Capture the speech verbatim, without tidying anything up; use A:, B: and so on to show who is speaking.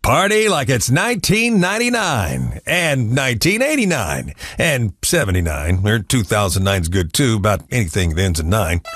A: Party like it's nineteen ninety-nine and nineteen eighty-nine and seventy-nine. Or two thousand nine's good too, about anything that ends in nine.